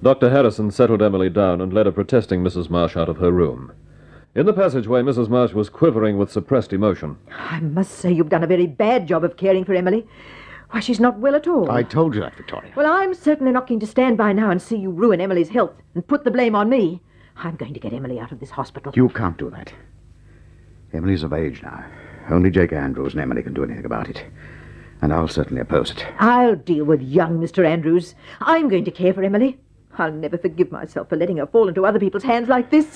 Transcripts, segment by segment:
Dr. Harrison settled Emily down and led a protesting Mrs. Marsh out of her room. In the passageway, Mrs. Marsh was quivering with suppressed emotion. I must say you've done a very bad job of caring for Emily. Why, she's not well at all. I told you that, Victoria. Well, I'm certainly not going to stand by now and see you ruin Emily's health and put the blame on me. I'm going to get Emily out of this hospital. You can't do that. Emily's of age now. Only Jake Andrews and Emily can do anything about it. And I'll certainly oppose it. I'll deal with young Mr. Andrews. I'm going to care for Emily. I'll never forgive myself for letting her fall into other people's hands like this.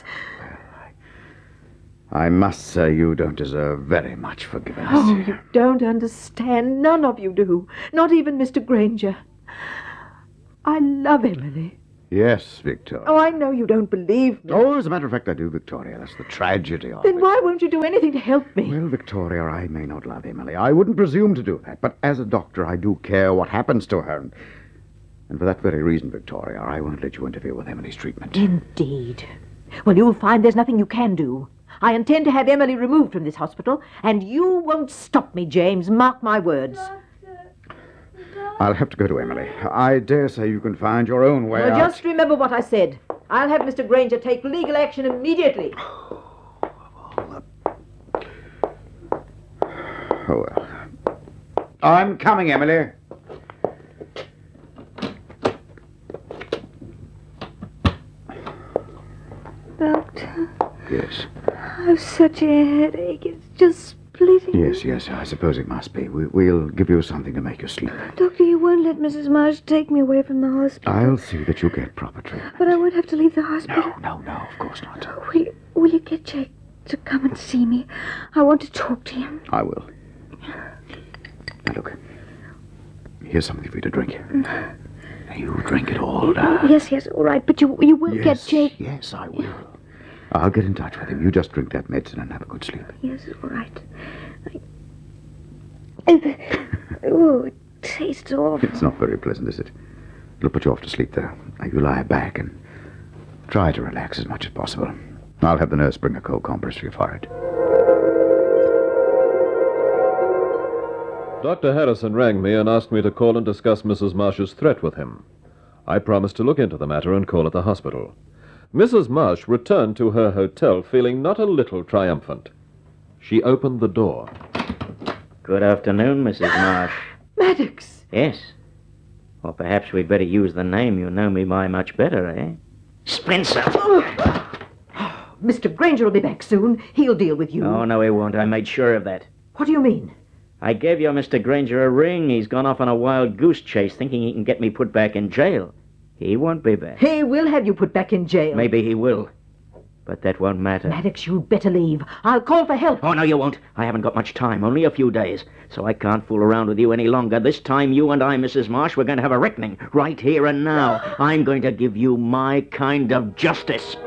I must say you don't deserve very much forgiveness. Oh, you don't understand. None of you do. Not even Mr. Granger. I love Emily. Yes, Victoria. Oh, I know you don't believe me. Oh, as a matter of fact, I do, Victoria. That's the tragedy of Then it. why won't you do anything to help me? Well, Victoria, I may not love Emily. I wouldn't presume to do that. But as a doctor, I do care what happens to her. And for that very reason, Victoria, I won't let you interfere with Emily's treatment. Indeed. Well, you'll find there's nothing you can do. I intend to have Emily removed from this hospital, and you won't stop me, James. Mark my words. I'll have to go to Emily. I dare say you can find your own way Well, out. just remember what I said. I'll have Mr. Granger take legal action immediately. Oh, well. I'm coming, Emily. Doctor, Yes. I've such a headache. It's just splitting. Yes, I suppose it must be. We'll give you something to make you sleep. Doctor, you won't let Mrs. Marsh take me away from the hospital. I'll see that you get proper treatment. But I won't have to leave the hospital. No, of course not. Will you get Jake to come and see me? I want to talk to him. I will. Now, look. Here's something for you to drink. Now, you drink it all down. Yes, all right. But you will get Jake. Yes, I will. I'll get in touch with him. You just drink that medicine and have a good sleep. Yes, all right. Oh, it tastes awful. It's not very pleasant, is it? It'll put you off to sleep, though. Now, you lie back and try to relax as much as possible. I'll have the nurse bring a cold compress for your forehead. Dr. Harrison rang me and asked me to call and discuss Mrs. Marsh's threat with him. I promised to look into the matter and call at the hospital. Mrs. Marsh returned to her hotel feeling not a little triumphant. She opened the door. Good afternoon, Mrs. Marsh. Maddox! Yes. Or perhaps we'd better use the name you know me by much better, eh? Spencer! Mr. Granger will be back soon. He'll deal with you. Oh, no, he won't. I made sure of that. What do you mean? I gave your Mr. Granger a ring. He's gone off on a wild goose chase thinking he can get me put back in jail. He won't be back. He will have you put back in jail. Maybe he will. But that won't matter. Maddox, you'd better leave. I'll call for help. Oh, no, you won't. I haven't got much time, only a few days. So I can't fool around with you any longer. This time, you and I, Mrs. Marsh, we're going to have a reckoning right here and now. I'm going to give you my kind of justice.